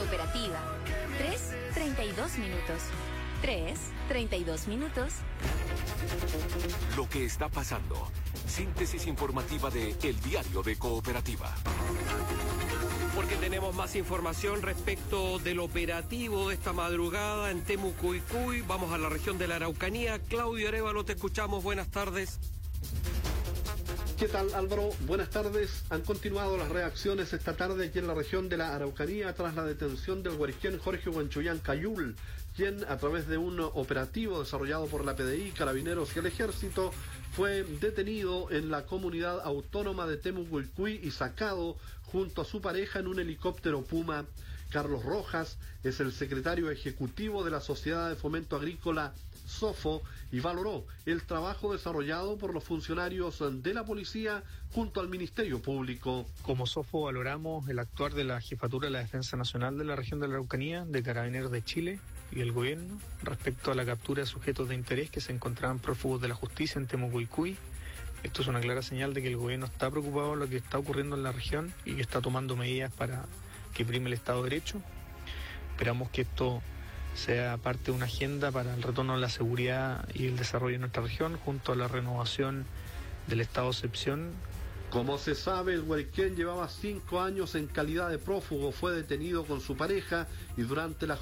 Cooperativa. 3:32 minutos. 3:32 minutos. Lo que está pasando. Síntesis informativa de El Diario de Cooperativa. Porque tenemos más información respecto del operativo de esta madrugada en Temucuicui. Vamos a la región de la Araucanía. Claudio Arévalo, te escuchamos. Buenas tardes. ¿Qué tal, Álvaro? Buenas tardes. Han continuado las reacciones esta tarde aquí en la región de la Araucanía tras la detención del huariquén Jorge Huanchoyán Cayul, quien a través de un operativo desarrollado por la PDI, Carabineros y el Ejército fue detenido en la comunidad autónoma de Temucuicui y sacado junto a su pareja en un helicóptero Puma. Carlos Rojas es el secretario ejecutivo de la Sociedad de Fomento Agrícola SOFO y valoró el trabajo desarrollado por los funcionarios de la policía junto al Ministerio Público. Como SOFO valoramos el actuar de la Jefatura de la Defensa Nacional de la región de la Araucanía, de Carabineros de Chile y el gobierno respecto a la captura de sujetos de interés que se encontraban prófugos de la justicia en Temucuicui. Esto es una clara señal de que el gobierno está preocupado por lo que está ocurriendo en la región y que está tomando medidas para que prime el Estado de Derecho. Esperamos que esto sea parte de una agenda para el retorno a la seguridad y el desarrollo de nuestra región, junto a la renovación del estado de excepción. Como se sabe, el huariquén llevaba 5 años en calidad de prófugo, fue detenido con su pareja y durante la